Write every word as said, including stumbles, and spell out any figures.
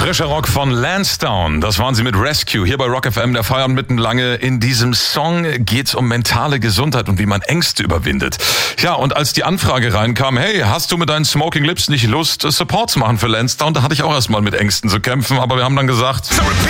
Frischer Rock von Lansdowne, das waren sie mit Rescue hier bei Rock F M, der Feierabend mitten lange. In diesem Song geht's um mentale Gesundheit und wie man Ängste überwindet. Ja, und als die Anfrage reinkam, hey, hast du mit deinen Smoking Lips nicht Lust, Support zu machen für Lansdowne? Da hatte ich auch erstmal mit Ängsten zu kämpfen, aber wir haben dann gesagt...